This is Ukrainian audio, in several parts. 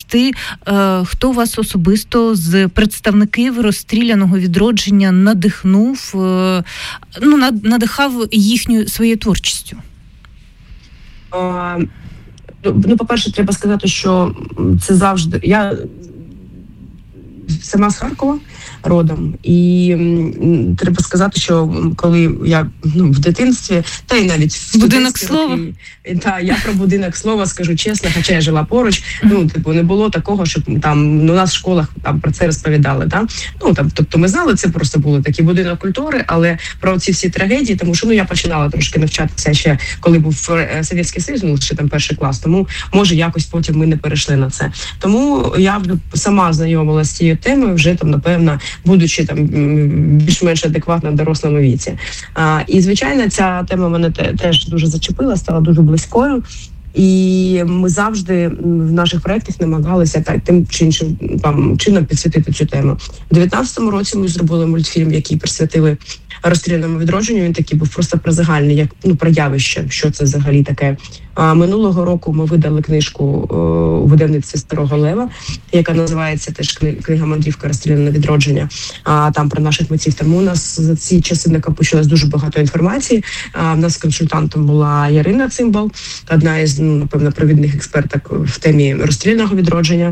розповісти, хто вас особисто з представників розстріляного відродження надихнув, надихав своєю творчістю? По-перше, треба сказати, що це завжди... Я сама з Харкова родом, і треба сказати, що коли я в дитинстві, та й навіть в будинок слова. Я про будинок слова скажу чесно, хоча я жила поруч, не було такого, щоб там у нас в школах там про це розповідали, тобто ми знали, це просто були такі будинок культури, але про ці всі трагедії, тому що я починала трошки навчатися ще, коли був Совєтський Союз, ще там перший клас, тому може якось потім ми не перейшли на це. Тому я сама знайомилася з цією темою вже там, напевно, будучи там більш-менш адекватно в дорослому віці. І, звичайно, ця тема мене теж дуже зачепила, стала дуже близькою. І ми завжди в наших проєктах намагалися тим чи іншим чином підсвітити цю тему. У 19-му році ми зробили мультфільм, який присвятили розстріляному відродженню. Він такий був просто про загальне, як про явище, що це взагалі таке. Минулого року ми видали книжку у видавництві Старого Лева, яка називається теж «Книга мандрівка розстріляного відродження», там про наших митців. Тому у нас за ці часи накопичилось дуже багато інформації. У нас консультантом була Ярина Цимбал, одна із, напевно, провідних експерток в темі розстріляного відродження.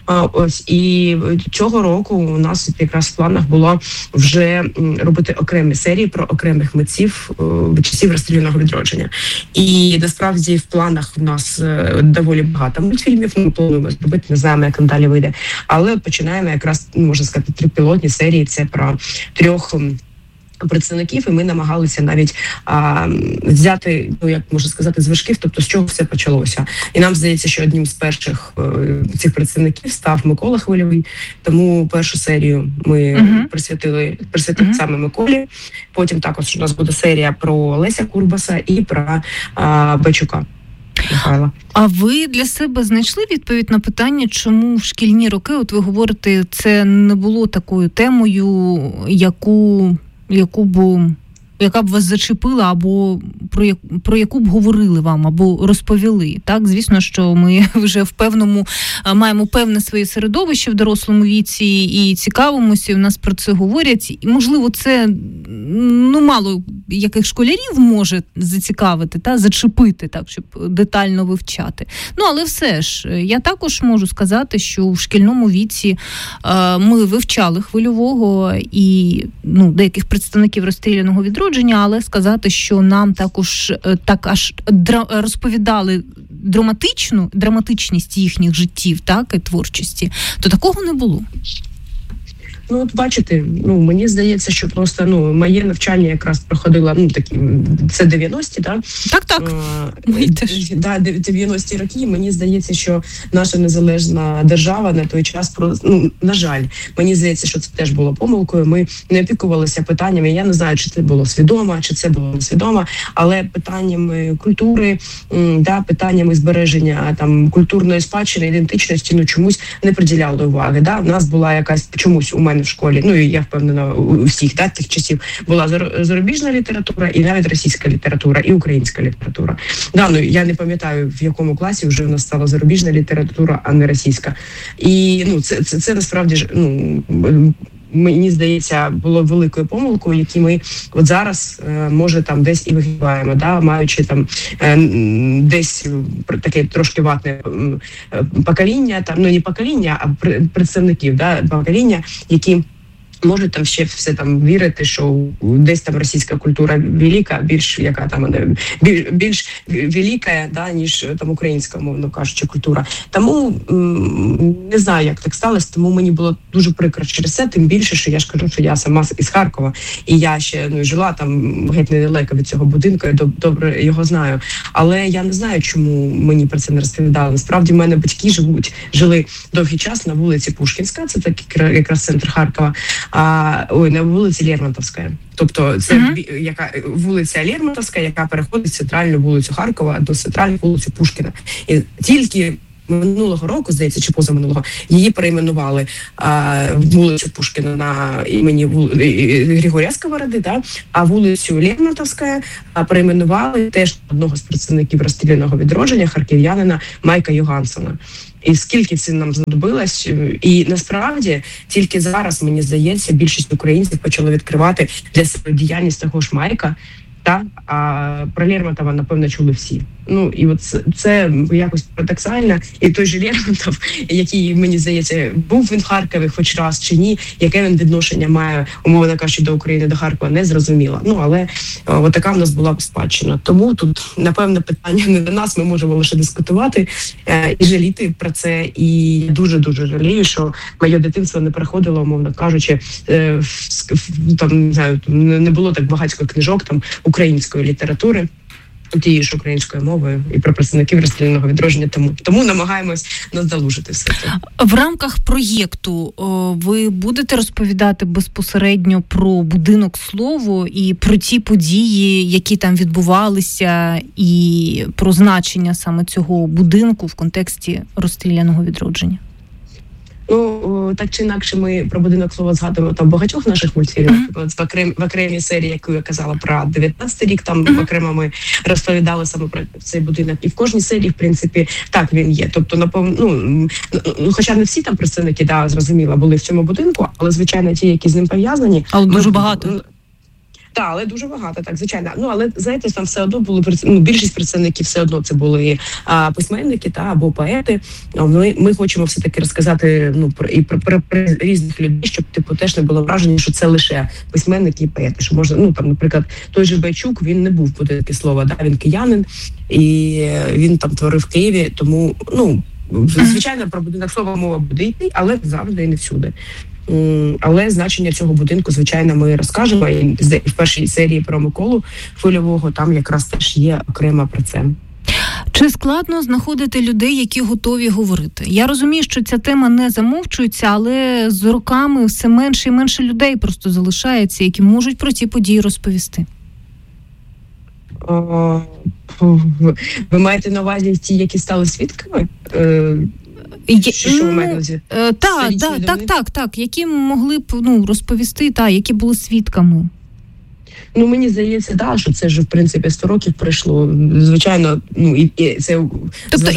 І цього року у нас якраз в планах було вже робити окремі серії про окремих митців часів розстріляного відродження. І насправді в планах у нас доволі багато мультфільмів, ми плануємо зробити, не знаємо, як далі вийде. Але починаємо якраз, можна сказати, 3 пілотні серії, це про 3 представників, і ми намагалися навіть взяти, як можна сказати, з вершків, тобто з чого все почалося. І нам здається, що одним з перших цих представників став Микола Хвильовий, тому першу серію ми присвятили саме Миколі. Потім також у нас буде серія про Леся Курбаса і про Бачука Михайла. А ви для себе знайшли відповідь на питання, чому в шкільні роки, от ви говорите, це не було такою темою, яка б вас зачепила, або про яку б говорили вам, або розповіли. Так, звісно, що ми вже маємо певне своє середовище в дорослому віці і цікавимося, і в нас про це говорять. І, можливо, це мало яких школярів може зацікавити, зачепити, так, щоб детально вивчати. Але все ж, я також можу сказати, що в шкільному віці ми вивчали Хвильового і деяких представників розстріляного відродження, але сказати, що нам також так аж розповідали драматичність їхніх життів, так, і творчості, то такого не було. От бачите, мені здається, що просто моє навчання якраз проходило, це 90-ті, так? Так. 90-ті роки. Мені здається, що наша незалежна держава на той час, на жаль, мені здається, що це теж було помилкою. Ми не опікувалися питаннями, я не знаю, чи це було свідомо, чи це було несвідомо, але питаннями культури, питаннями збереження культурної спадщини, ідентичності, чомусь не приділяли уваги. У нас була якась чомусь у мене в школі, і я впевнена, у всіх тих часів була зарубіжна література, і навіть російська література, і українська література. Я не пам'ятаю, в якому класі вже в нас стала зарубіжна література, а не російська. І це насправді мені здається, було великою помилкою, які ми от зараз, може, десь і вигибаємо, маючи десь таке трошки ватне покоління, не покоління, а представників, покоління, які можуть ще все вірити, що десь російська культура велика, більш велика, ніж українська, мовно кажучи, культура. Тому не знаю, як так сталося, тому мені було дуже прикро через це, тим більше, що я ж кажу, що я сама із Харкова, і я ще жила геть недалеко від цього будинку, я добре його знаю. Але я не знаю, чому мені про це не розповідали. Насправді, в мене батьки жили довгий час на вулиці Пушкінська, це якраз центр Харкова, на вулиці Лермонтовська. Тобто це вулиця Лермонтовська, яка переходить в центральну вулицю Харкова до центральної вулиці Пушкіна. І тільки минулого року, здається, чи позаминулого, її перейменували вулицю Пушкіна на імені Григорія Сковороди, да? А вулицю Лермонтовська перейменували теж одного з представників розстріляного відродження, харків'янина Майка Йогансона. І скільки це нам знадобилось, і насправді тільки зараз, мені здається, більшість українців почали відкривати для себе діяльність того ж Майка, а про Лермонтова, напевно, чули всі. Ну, і от це якось парадоксально. І той же Лермонтов, який, мені здається, був він в Харкові хоч раз чи ні, яке він відношення має, умовно кажучи, до України, до Харкова, не зрозуміло. Ну, але от така в нас була спадщина. Тому тут, напевно, питання не до нас, ми можемо лише дискутувати і жаліти про це. І дуже-дуже жалію, що моє дитинство не проходило, умовно кажучи, там, не знаю, не було так багатько книжок там української літератури, тією ж українською мовою, і про представників розстріляного відродження. Тому намагаємось наздолужити все це. В рамках проєкту ви будете розповідати безпосередньо про будинок «Слово» і про ті події, які там відбувалися, і про значення саме цього будинку в контексті розстріляного відродження? Ну, так чи інакше, ми про будинок «Слово» згадуємо там в багатьох наших мультфільмах. В окремій серії, яку я казала про 19-й рік, там окремо ми розповідали саме про цей будинок. І в кожній серії, в принципі, так він є. Тобто, напевно, хоча не всі там представники, зрозуміло, були в цьому будинку, але, звичайно, ті, які з ним пов'язані. Але дуже багато. Так, але дуже багато, так, звичайно. Ну, але, знаєте, там все одно були, більшість представників все одно це були письменники або поети. Ми хочемо все-таки розказати про різних людей, щоб теж не було враження, що це лише письменники і поети. Що можна, там, наприклад, той же Бойчук, він не був в будинку «Слова», він киянин, і він там творив в Києві, тому, звичайно, про будинок «Слова» мова буде йти, але завжди і не всюди. Але значення цього будинку, звичайно, ми розкажемо. І в першій серії про Миколу Хвильового там якраз теж є окремо про це. Чи складно знаходити людей, які готові говорити? Я розумію, що ця тема не замовчується, але з роками все менше і менше людей просто залишається, які можуть про ці події розповісти. Ви маєте на увазі ті, які стали свідками? Так. Які могли б розповісти, які були свідками. Мені здається, що це ж, в принципі, 100 років пройшло. Звичайно, і це... Тобто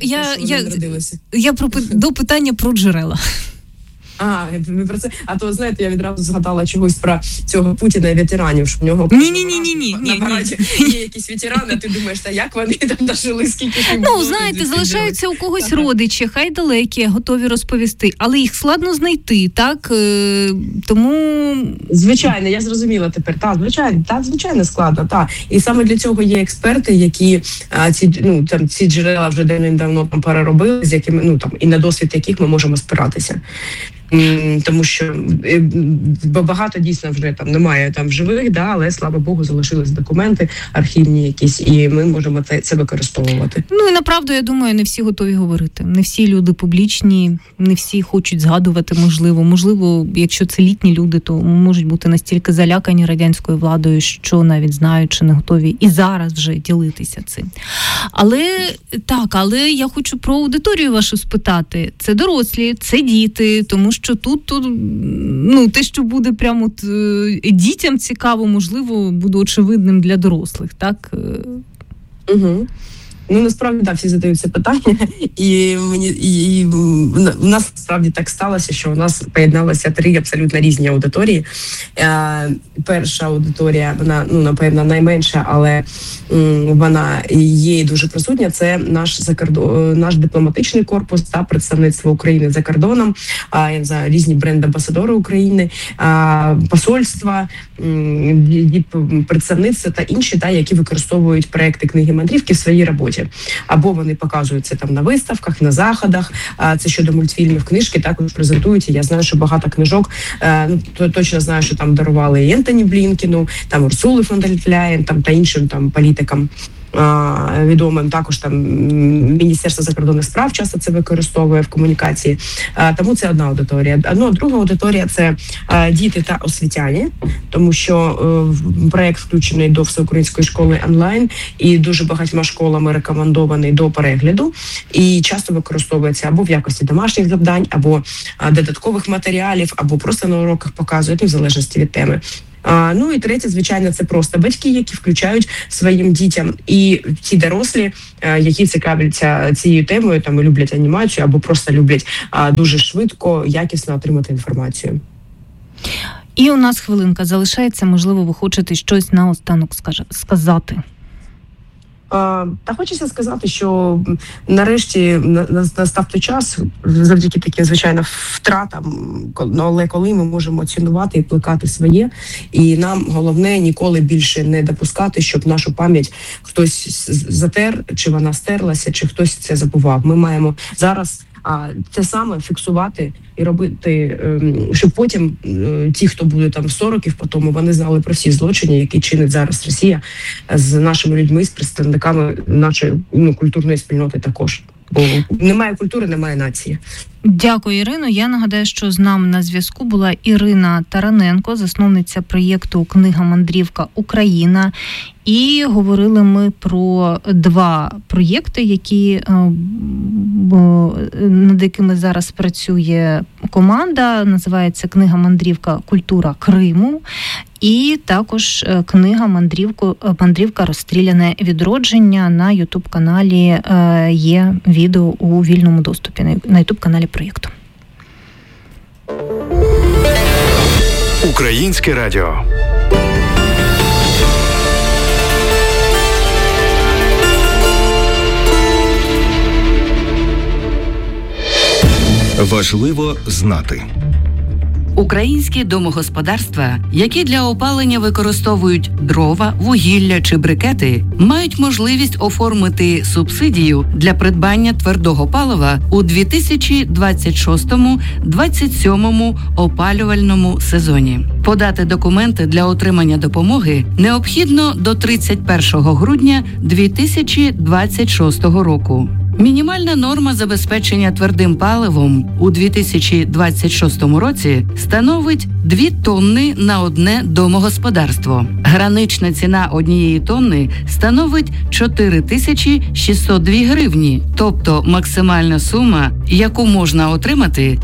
я до питання про джерела. Ви про це. А то, знаєте, я відразу згадала чогось про цього Путіна і ветеранів, що в нього на параді є якісь ветерани, а ти думаєш, як вони там дожили, скільки ж їм було. Знаєте, залишаються у когось родичі, хай далекі, готові розповісти, але їх складно знайти, так? Тому... Звичайно, я зрозуміла тепер. Звичайно складно, так. І саме для цього є експерти, які ці джерела вже давно переробили, з якими, і на досвід яких ми можемо спиратися. Тому що багато дійсно вже там немає там живих, але, слава Богу, залишились документи архівні якісь, і ми можемо це використовувати. І направду, я думаю, не всі готові говорити. Не всі люди публічні, не всі хочуть згадувати, можливо, якщо це літні люди, то можуть бути настільки залякані радянською владою, що навіть знають, чи не готові і зараз вже ділитися цим. Але я хочу про аудиторію вашу спитати. Це дорослі, це діти, тому що тут те, що буде прямо дітям цікаво, можливо, буде очевидним для дорослих, так? Угу. Насправді, всі задають це питання, і в нас справді так сталося, що у нас поєдналися 3 абсолютно різні аудиторії. Перша аудиторія, вона, напевно, найменша, але вона є дуже присутня, це наш дипломатичний корпус та представництво України за кордоном, різні бренд-амбасадори України, посольства, представництва та інші, які використовують проекти книги мандрівки в своїй роботі. Або вони показують це там на виставках, на заходах, це щодо мультфільмів, книжки також презентують. Я знаю, що багато книжок, точно знаю, що там дарували і Ентоні Блінкену, там Урсули фон дер Ляєн, та іншим політикам. відомим. Також там Міністерство закордонних справ часто це використовує в комунікації. Тому це одна аудиторія. Друга аудиторія – це діти та освітяни, тому що проєкт включений до Всеукраїнської школи онлайн і дуже багатьма школами рекомендований до перегляду і часто використовується або в якості домашніх завдань, або додаткових матеріалів, або просто на уроках показують, в залежності від теми. І третє, звичайно, це просто батьки, які включають своїм дітям, і ті дорослі, які цікавляться цією темою, там і люблять анімацію, або просто люблять дуже швидко, якісно отримати інформацію. І у нас хвилинка залишається, можливо, ви хочете щось наостанок сказати. Та хочеться сказати, що нарешті настав той час, завдяки таким, звичайно, втратам, але коли ми можемо цінувати і плекати своє, і нам головне ніколи більше не допускати, щоб нашу пам'ять хтось затер, чи вона стерлася, чи хтось це забував. Ми маємо зараз це саме фіксувати і робити, щоб потім ті, хто буде там 100 років по тому, вони знали про всі злочини, які чинить зараз Росія з нашими людьми, з представниками нашої культурної спільноти також. Бо немає культури, немає нації. Дякую, Ірино. Я нагадаю, що з нами на зв'язку була Ірина Тараненко, засновниця проєкту «Книга Мандрівка Україна». І говорили ми про 2 проєкти, над якими зараз працює команда. Називається «Книга Мандрівка. Культура Криму». І також книга «Мандрівка. Розстріляне відродження». На YouTube-каналі є відео у вільному доступі, на YouTube-каналі проєкту. Українське радіо. Важливо знати. Українські домогосподарства, які для опалення використовують дрова, вугілля чи брикети, мають можливість оформити субсидію для придбання твердого палива у 2026-2027 опалювальному сезоні. Подати документи для отримання допомоги необхідно до 31 грудня 2026 року. Мінімальна норма забезпечення твердим паливом у 2026 році становить 2 тонни на одне домогосподарство. Гранична ціна 1 тонни становить 4602 гривні, тобто максимальна сума, яку можна отримати,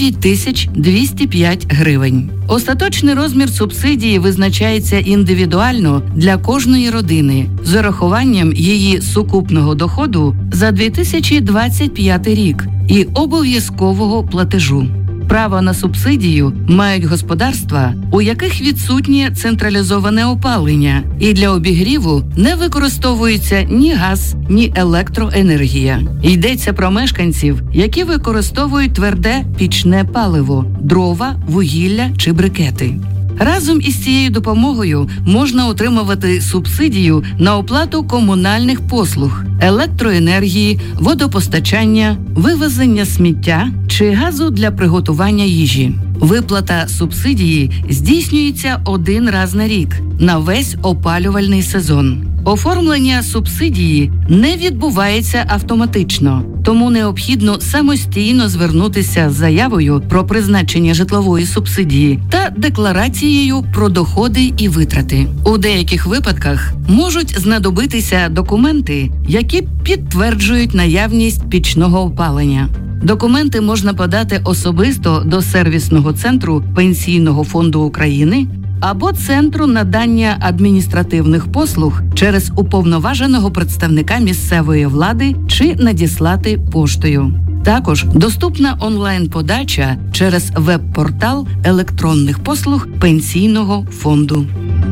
9205 гривень. Остаточний розмір субсидії визначається індивідуально для кожної родини з урахуванням її сукупного доходу за 2025 рік і обов'язкового платежу. Право на субсидію мають господарства, у яких відсутнє централізоване опалення, і для обігріву не використовується ні газ, ні електроенергія. Йдеться про мешканців, які використовують тверде пічне паливо, дрова, вугілля чи брикети. Разом із цією допомогою можна отримувати субсидію на оплату комунальних послуг, електроенергії, водопостачання, вивезення сміття чи газу для приготування їжі. Виплата субсидії здійснюється 1 раз на рік на весь опалювальний сезон. Оформлення субсидії не відбувається автоматично, тому необхідно самостійно звернутися з заявою про призначення житлової субсидії та декларацією про доходи і витрати. У деяких випадках можуть знадобитися документи, які підтверджують наявність пічного опалення. Документи можна подати особисто до сервісного центру Пенсійного фонду України або Центру надання адміністративних послуг через уповноваженого представника місцевої влади чи надіслати поштою. Також доступна онлайн-подача через веб-портал електронних послуг Пенсійного фонду.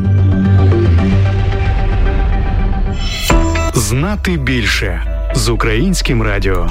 Знати більше з Українським радіо.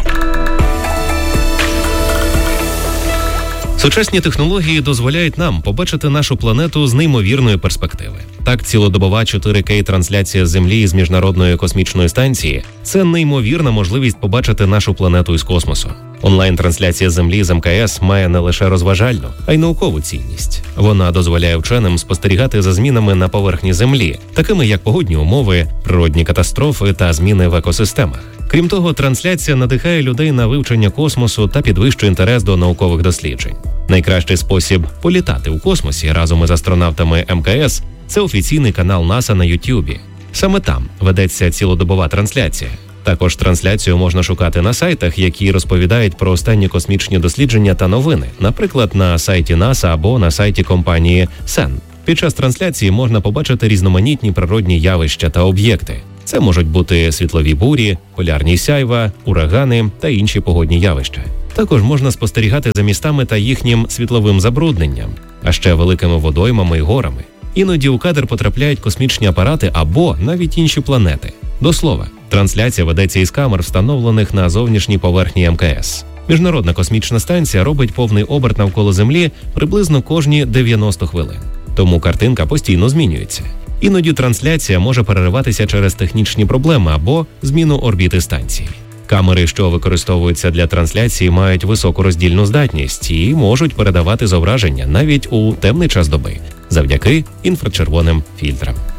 Сучасні технології дозволяють нам побачити нашу планету з неймовірної перспективи. Так, цілодобова 4К-трансляція Землі із Міжнародної космічної станції – це неймовірна можливість побачити нашу планету із космосу. Онлайн-трансляція Землі з МКС має не лише розважальну, а й наукову цінність. Вона дозволяє вченим спостерігати за змінами на поверхні Землі, такими як погодні умови, природні катастрофи та зміни в екосистемах. Крім того, трансляція надихає людей на вивчення космосу та підвищує інтерес до наукових досліджень. Найкращий спосіб політати у космосі разом із астронавтами МКС – це офіційний канал НАСА на Ютубі. Саме там ведеться цілодобова трансляція. Також трансляцію можна шукати на сайтах, які розповідають про останні космічні дослідження та новини, наприклад, на сайті НАСА або на сайті компанії CERN. Під час трансляції можна побачити різноманітні природні явища та об'єкти. Це можуть бути світлові бурі, полярні сяйва, урагани та інші погодні явища. Також можна спостерігати за містами та їхнім світловим забрудненням, а ще великими водоймами і горами. Іноді у кадр потрапляють космічні апарати або навіть інші планети. До слова, трансляція ведеться із камер, встановлених на зовнішній поверхні МКС. Міжнародна космічна станція робить повний оберт навколо Землі приблизно кожні 90 хвилин. Тому картинка постійно змінюється. Іноді трансляція може перериватися через технічні проблеми або зміну орбіти станції. Камери, що використовуються для трансляції, мають високу роздільну здатність і можуть передавати зображення навіть у темний час доби завдяки інфрачервоним фільтрам.